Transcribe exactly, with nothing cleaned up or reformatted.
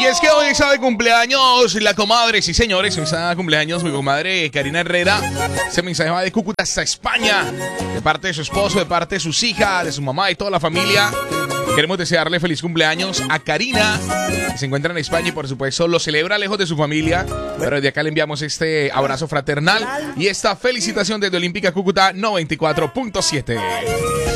Y es que hoy está de cumpleaños la comadre, sí señores, hoy está de cumpleaños mi comadre Karina Herrera. Ese mensaje va de Cúcuta hasta España, de parte de su esposo, de parte de sus hijas, de su mamá y toda la familia. Queremos desearle feliz cumpleaños a Karina, que se encuentra en España y por supuesto lo celebra lejos de su familia. Pero desde acá le enviamos este abrazo fraternal y esta felicitación desde Olímpica Cúcuta noventa y cuatro punto siete.